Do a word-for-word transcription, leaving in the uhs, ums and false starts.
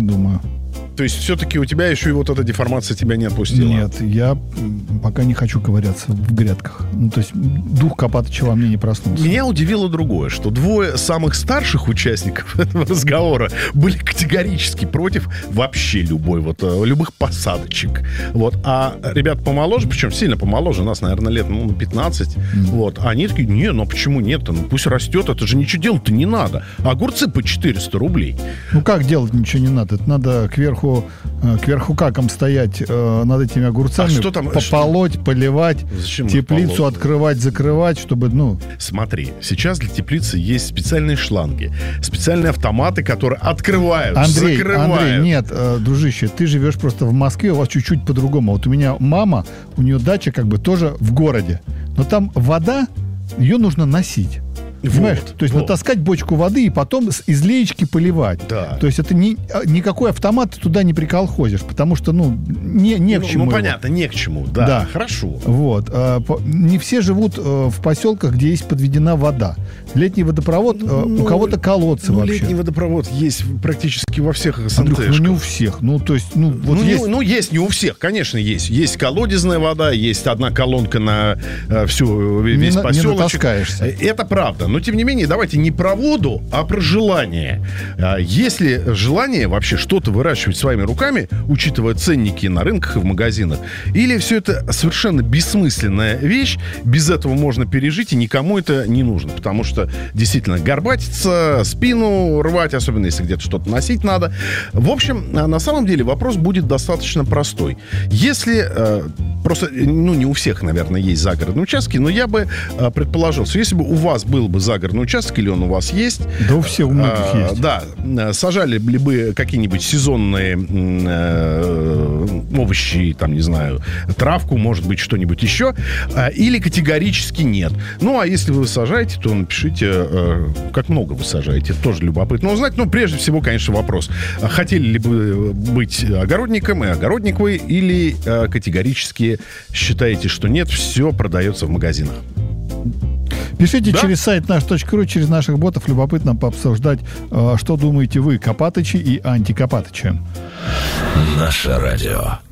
думаю. То есть все-таки у тебя еще и вот эта деформация тебя не отпустила? Нет, я пока не хочу ковыряться в грядках. Ну, то есть дух Копатыча во мне не проснулся. Меня удивило другое, что двое самых старших участников этого разговора были категорически против вообще любой, вот, любых посадочек. Вот. А ребята помоложе, причем сильно помоложе, нас, наверное, лет ну, пятнадцать, mm. вот, они такие, не, ну почему нет-то? Ну пусть растет, это же ничего делать-то не надо. Огурцы по четыреста рублей. Ну как делать ничего не надо? Это надо кверху кверху каком стоять э, над этими огурцами, а что там, пополоть, что? Поливать, зачем теплицу открывать, закрывать, чтобы, ну... Смотри, сейчас для теплицы есть специальные шланги, специальные автоматы, которые открывают, Андрей, закрывают. Андрей, нет, э, дружище, ты живешь просто в Москве, у вас чуть-чуть по-другому. Вот у меня мама, у нее дача как бы тоже в городе, но там вода, ее нужно носить. Понимаешь? Вот, то есть вот. натаскать бочку воды и потом из леечки поливать. Да. То есть это ни, никакой автомат ты туда не приколхозишь, потому что, ну, не, не ну, к чему. Ну, его. понятно, не к чему, да, да. Хорошо. Вот. Не все живут в поселках, где есть подведена вода. Летний водопровод, ну, у кого-то колодцы ну, вообще. Летний водопровод есть практически во всех СНТшках. Андрюх, ну не у всех. Ну, то есть, ну, вот ну, есть... Не, ну, есть не у всех, конечно, есть. Есть колодезная вода, есть одна колонка на э, всю, весь не, поселочек. Не натаскаешься. Это правда. Но, тем не менее, давайте не про воду, а про желание. Если желание вообще что-то выращивать своими руками, учитывая ценники на рынках и в магазинах, или все это совершенно бессмысленная вещь, без этого можно пережить, и никому это не нужно. Потому что, действительно, горбатиться, спину рвать, особенно если где-то что-то носить надо. В общем, на самом деле вопрос будет достаточно простой. Если... Просто, ну, не у всех, наверное, есть загородные участки, но я бы предположил, что если бы у вас был бы загородный участок, или он у вас есть... Да у всех, у многих а, есть. Да, сажали ли бы какие-нибудь сезонные э, овощи, там, не знаю, травку, может быть, что-нибудь еще, э, или категорически нет. Ну, а если вы сажаете, то напишите, э, как много вы сажаете, тоже любопытно узнать. Ну, прежде всего, конечно, вопрос. Хотели ли бы быть огородником и огородник вы, или э, категорически считаете, что нет, все продается в магазинах? Пишите да? через сайт наш точка ру, через наших ботов. Любопытно пообсуждать, что думаете вы, Копатычи и антикопатычи. Наше радио.